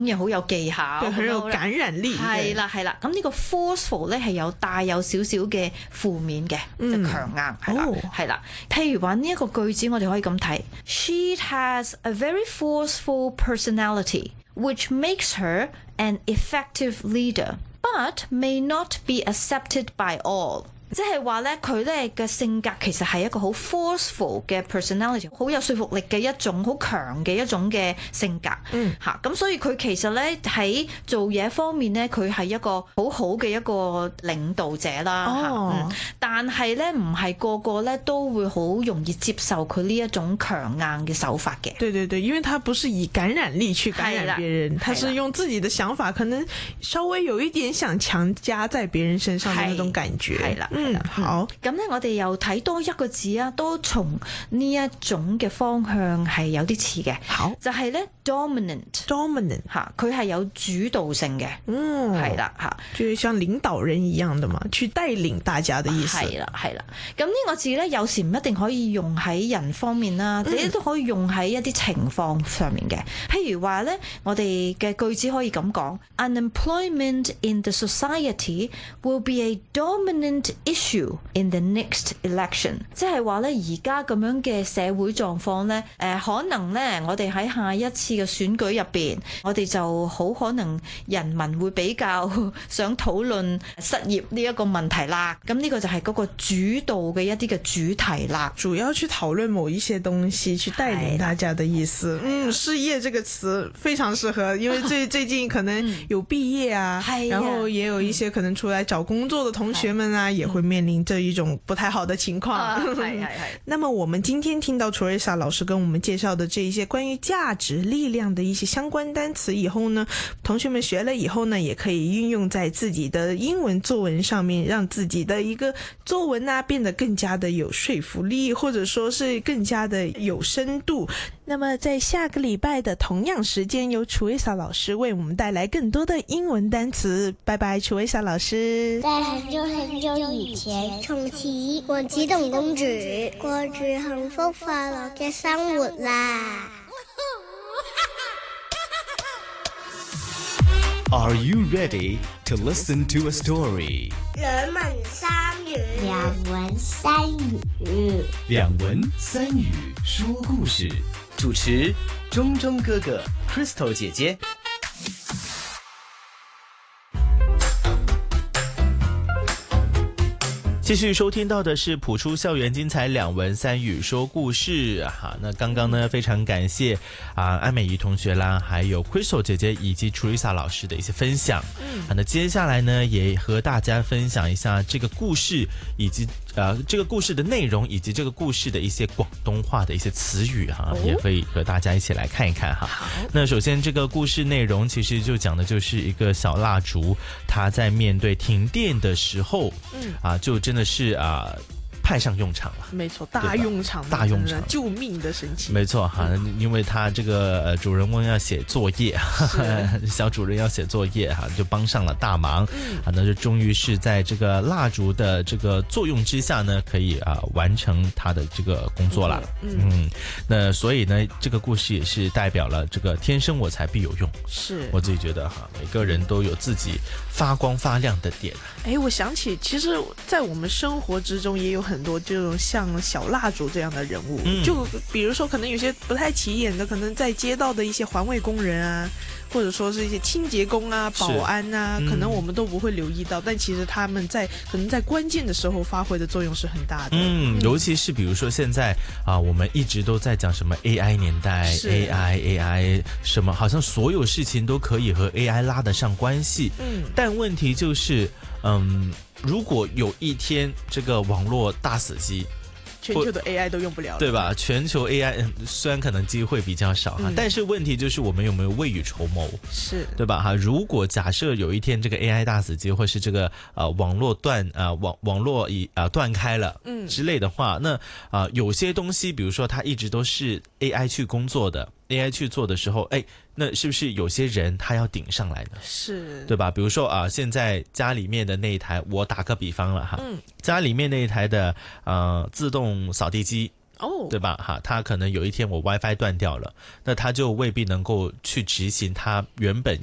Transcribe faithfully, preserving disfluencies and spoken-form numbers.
又好有技巧， 對，很有感染力。 係啦係啦，咁呢個 forceful 咧係有帶有少少嘅負面嘅，嗯、就強硬係啦係啦。譬如話呢一個句子，我哋可以咁睇 ：She has a very forceful personality, which makes her an effective leader, but may not be accepted by all。即係話咧，佢咧嘅性格其實係一個好 forceful 嘅 personality， 好有說服力嘅一種，好強嘅一種嘅性格。嗯，嚇咁所以佢其實咧喺做嘢方面咧，佢係一個好好嘅一個領導者啦。哦，嗯、但係咧唔係個個咧都會好容易接受佢呢一種強硬嘅手法嘅。 對對對，因為他不是以感染力去感染別人，他是用自己的想法，可能稍微有一點想強加在別人身上的那種感覺。係啦。嗯，好。咁咧，我哋又睇多一個字啊，都從呢一種嘅方向係有啲似嘅。好，就係咧 dominant，dominant 吓，佢係有主導性嘅。嗯，係啦吓，就像領導人一樣的嘛，去帶領大家的意思。係啦係啦。咁呢個字咧，有時唔一定可以用喺人方面啦，你、嗯、都可以用喺一啲情況上面嘅。譬如話咧，我哋嘅句子可以咁講 ：Unemployment in the society will be a dominant issue in the next election， 即係話咧，而家咁樣嘅社會狀況咧，誒、呃、可能咧，我哋喺下一次嘅選舉入邊，我哋就好可能人民會比較想討論失業呢一個問題啦。咁呢個就係嗰個主導嘅一啲嘅主題啦，主要去討論某一些東西，去帶領大家的意思。嗯，失業這個詞非常適合，因為最最近可能有畢業啊，然後也有一些可能出來找工作的同學們啊，也會面臨這一種不太好的情況。係係係。那麼我們今天聽到 Teresa 老師跟我們介紹的這一些關於價值力量的一些相關單詞以後呢，同學們學了以後呢，也可以運用在自己的英文作文上面，讓自己的一個作文啊變得更加的有說服力，或者說是更加的有深度。那麼在下個禮拜的同樣時間，由 Teresa 老師為我們帶來更多的英文單詞。拜拜 Teresa 老師。 在很久很久以前，從前王子同公主過住幸福快樂嘅生活啦。 Are you ready to listen to a story? 兩文三語， 兩文三語， 兩文三語說故事。主持中中哥哥 Crystal 姐姐。继续收听到的是普出校园精彩两文三语说故事哈，那刚刚呢非常感谢啊安美仪同学啦，还有 Crystal 姐姐以及 Teresa 老师的一些分享。嗯，好，那接下来呢也和大家分享一下这个故事以及呃这个故事的内容以及这个故事的一些广东话的一些词语哈，也可以和大家一起来看一看哈。好，那首先这个故事内容其实就讲的就是一个小蜡烛，它在面对停电的时候，嗯啊就真的是啊派上用场了。 没错，大用场， 大用场， 救命的神奇。 没错哈，因为他这个呃主人翁要写作业，小主人要写作业哈，就帮上了大忙。嗯，啊，那就终于是在这个蜡烛的这个作用之下呢，可以啊完成他的这个工作了。嗯，嗯，那所以呢，这个故事也是代表了这个天生我材必有用。是，我自己觉得哈，每个人都有自己发光发亮的点。 哎，我想起，其实，在我们生活之中也有很多这种像小蜡烛这样的人物。嗯，就比如说，可能有些不太起眼的，可能在街道的一些环卫工人啊，或者说是一些清洁工啊、保安啊，嗯，可能我们都不会留意到，但其实他们在可能在关键的时候发挥的作用是很大的。 嗯，嗯，尤其是比如说现在啊，我们一直都在讲什么 A I 年代 ，A I A I 什么，好像所有事情都可以和 A I 拉得上关系。嗯，但问题就是，嗯，如果有一天这个网络大死机， 全球的 A I 都用不了了， 对吧？全球 A I 虽然可能机会比较少哈，嗯，但是问题就是我们有没有未雨绸缪，是对吧？哈，如果假设有一天这个 A I 大死机，或是这个呃网络断呃网网络已呃断开了，嗯之类的话，那啊，呃、有些东西，比如说它一直都是 A I 去工作的 ，A I 去做的时候，哎。那是不是有些人他要顶上来呢？是，对吧？比如说啊，现在家里面的那一台，我打个比方了哈，嗯，家里面那一台的呃自动扫地机哦， 对吧？哈，他可能有一天我 WiFi 断掉了，那他就未必能够去执行他原本